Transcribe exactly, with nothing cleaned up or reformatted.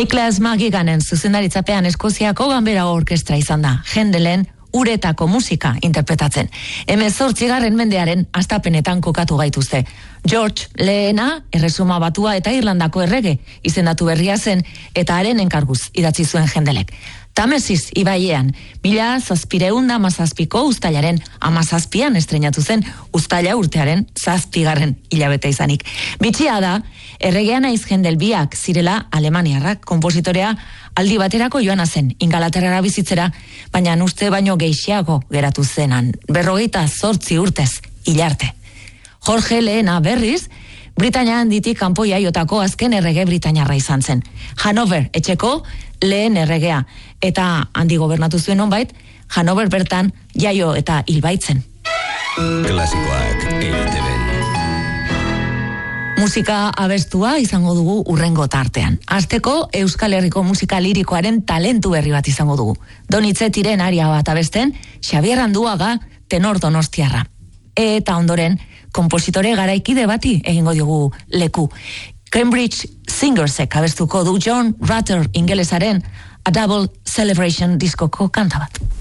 Niklas Magiganen zuzendaritzapean Eskoziako Ganbera Orkestra izan da, Händelen uretako musika interpretatzen. Hemezortzigarren mendearen hastapenetan kokatu gaituzte. George lehena, erresuma batua eta Irlandako errege izendatu berria zen eta haren enkarguz idatzi zuen Händelek. Tamesis ibaiean, mila zazpireunda amazazpiko uztailaren amazazpian estrenatu zen uztaila urtearen zazpigarren hilabete izanik. Bitxia da, erregea naiz Händel biak zirela Alemaniarrak, konpositorea aldi baterako joana zen, Ingalaterrara bizitzera, baina uste baino geixiago geratu zenan, berrogeita zortzi urtez, hilarte. Jorge lehena berriz, Britania handitik kanpo jaiotako azken errege britainiarra izan zen. Hanover etxeko lehen erregea, eta handi gobernatu zuen onbait, Hanover bertan jaio eta hilbaitzen. Klasikoak E T B. Musika abestua izango dugu urrengo tartean. Hasteko Euskal Herriko musika lirikoaren talentu berri bat izango dugu. Donitzetiren aria bat abesten, Xabier Anduaga tenor donostiarra. Eta ondoren, kompositore garaikide bati egingo diogu leku. Cambridge Singersek abestuko du John Rutter ingelesaren A Double Celebration diskoko kanta bat.